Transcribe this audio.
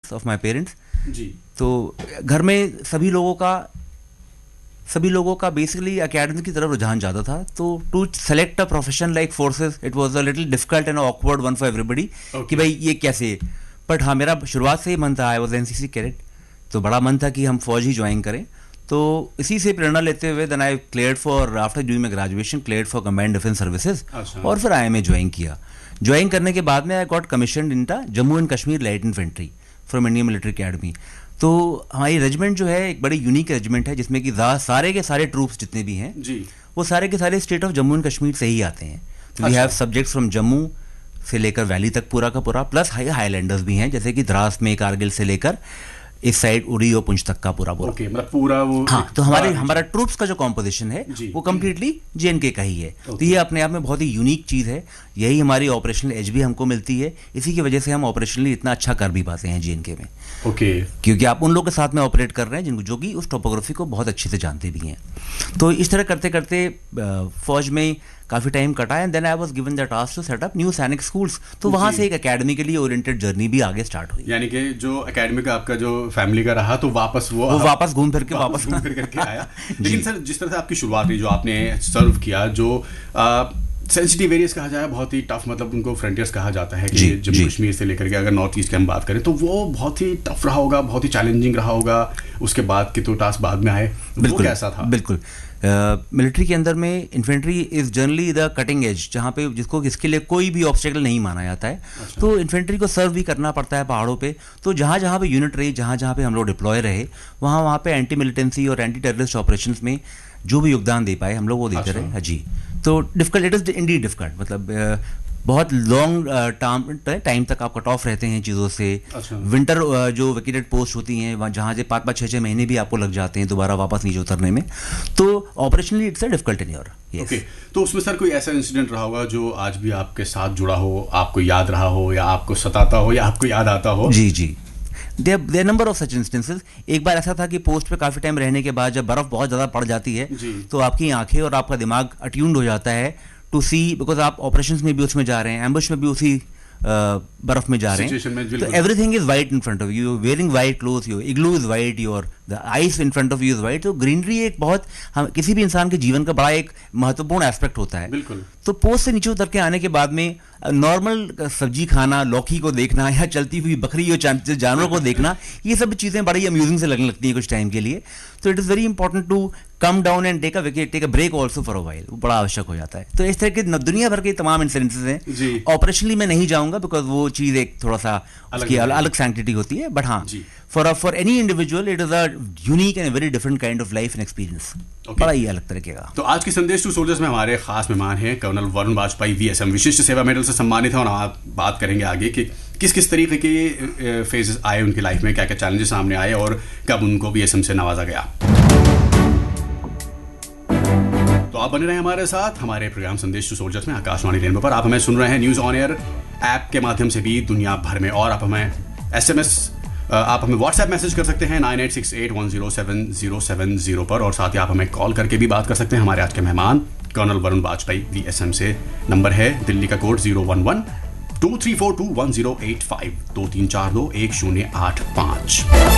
Of my parents. जी। तो घर में सभी लोगों का बेसिकली एकेडमिक की तरफ रुझान ज़्यादा था, तो to select a profession like forces it was a little difficult and awkward one for everybody कि भाई ये कैसे। बट हाँ, मेरा शुरुआत से ही मन था, आई वाज एनसीसी कैडेट, तो बड़ा मन था कि हम फौज ही ज्वाइन करें। तो इसी से प्रेरणा लेते हुए then I cleared for after doing my graduation cleared for command defence services, और फिर आईएमए ज्वाइन किया। ज्वाइन करने के बाद में I got commission in the Jammu and Kashmir light infantry from Indian military academy. तो हमारी रेजिमेंट जो है एक बड़ी यूनिक रेजिमेंट है, जिसमें कि सारे के सारे ट्रूप्स जितने भी हैं जी, वो सारे के सारे state of Jammu and Kashmir से ही आते हैं। तो we have subjects from Jammu से लेकर वैली तक पूरा का पूरा, प्लस हाईलैंडर्स भी हैं, जैसे कि द्रास में कारगिल से लेकर इस साइड उरी और पुंछ तक का पूरा ओके, मतलब पूरा वो। हाँ, तो हमारा ट्रूप्स का जो कॉम्पोजिशन है वो कम्प्लीटली जेएनके का ही है। तो ये अपने आप में बहुत ही यूनिक चीज़ है, यही हमारी ऑपरेशनल एज भी हमको मिलती है, इसी की वजह से हम ऑपरेशनली इतना अच्छा कर भी पाते हैं जेएनके में। ओके, क्योंकि आप उन लोगों के साथ में ऑपरेट कर रहे हैं जिनको जो कि उस टोपोग्राफी को बहुत अच्छे से जानते भी हैं। तो इस तरह करते करते फौज में काफ़ी टाइम कटा, and then I was given the task to set up new सैनिक स्कूल्स। तो वहाँ से एक एकेडमी के लिए ओरिएंटेड जर्नी भी आगे स्टार्ट हुई। यानी कि जो एकेडमी का आपका जो फैमिली का रहा, तो वापस वो वापस घूम फिर के आया। लेकिन सर, जिस तरह से आपकी शुरुआत हुई, जो आपने सर्व किया, जो सेंसिटिव एरियाज कहा जाए, बहुत ही टफ, मतलब उनको फ्रंटियर्स कहा जाता है कि जम्मू कश्मीर से लेकर के अगर नॉर्थ ईस्ट की हम बात करें, तो वो बहुत ही टफ रहा होगा, बहुत ही चैलेंजिंग रहा होगा। उसके बाद के तो टास्क बाद में आए, वो कैसा था? बिल्कुल, मिलिट्री के अंदर में infantry is generally the cutting edge, जहाँ पे जिसको इसके लिए कोई भी ऑब्स्टेकल नहीं माना जाता है। अच्छा। तो इन्फेंट्री को सर्व भी करना पड़ता है पहाड़ों पे। तो जहाँ जहाँ पे यूनिट रही, जहाँ जहाँ पे हम लोग डिप्लॉय रहे, वहाँ पे एंटी मिलिटेंसी और एंटी टेररिस्ट ऑपरेशंस में जो भी योगदान दे पाए हम लोग वो देते रहे। जी, तो difficult, it is Indeed difficult, मतलब बहुत लॉन्ग टाइम तक आप कट ऑफ रहते हैं चीज़ों से। अच्छा। विंटर जो वेकेटेड पोस्ट होती हैं वहाँ, जहाँ से 5-5, 6-6 महीने भी आपको लग जाते हैं दोबारा वापस नीचे उतरने में। तो operationally it's a difficult in your. Okay, तो उसमें सर कोई ऐसा इंसिडेंट रहा होगा जो आज भी आपके साथ जुड़ा हो, आपको याद रहा हो, या आपको सताता हो, या आपको याद आता हो? जी जी, their number of such instances. एक बार ऐसा था कि पोस्ट पे काफ़ी टाइम रहने के बाद जब बर्फ़ बहुत ज़्यादा पड़ जाती है तो आपकी आंखें और आपका दिमाग अट्यून्ड हो जाता है टू सी, बिकॉज आप ऑपरेशंस में भी उसमें जा रहे हैं, एम्बुश में भी उसी बर्फ में जा रहे हैं। तो everything is white in front of you, wearing white cloth, your igloo is white, your the ice in front of you is white. तो ग्रीनरी एक बहुत किसी भी इंसान के जीवन का बड़ा एक महत्वपूर्ण एस्पेक्ट होता है। बिल्कुल। तो पोस्ट से नीचे उतर के आने के बाद में नॉर्मल सब्जी खाना, लौकी को देखना, या चलती हुई बकरी या जानवरों को देखना, ये सब चीज़ें बड़ी अम्यूजिंग से लगने लगती हैं कुछ टाइम के लिए। तो it is very important to come down and take a break also for a while, वो बड़ा आवश्यक हो जाता है। तो इस तरह के दुनिया भर के तमाम इंसिडेंसेस हैं। ऑपरेशनली मैं नहीं जाऊंगा बिकॉज वो चीज़ एक थोड़ा सा उसकी अलग सैंक्टिटी होती है, बट हाँ, for any individual it is a unique and very different kind of life and experience, बड़ा ही अलग तरीके का। तो आज की संदेश टू सोल्जर्स में हमारे खास मेहमान हैं कर्नल वरुण वाजपेयी, वीएसएम विशिष्ट सेवा मेडल से सम्मानित है, और आप बात करेंगे आगे कि किस किस तरीके के फेजेस आए उनकी लाइफ में, क्या क्या चैलेंजेस सामने आए और कब उनको वीएसएम से नवाजा गया। तो आप बने रहे हमारे साथ हमारे प्रोग्राम संदेश टू सोल्जर्स में आकाशवाणी रेनबो पर। आप हमें सुन रहे हैं न्यूज ऑन एयर ऐप के माध्यम से भी दुनिया भर में, और आप हमें आप हमें व्हाट्सएप मैसेज कर सकते हैं 9868107070 पर, और साथ ही आप हमें कॉल करके भी बात कर सकते हैं। हमारे आज के मेहमान कर्नल वरुण वाजपेयी, वीएसएम से। नंबर है दिल्ली का कोड 011-2342-1085 2342-1085।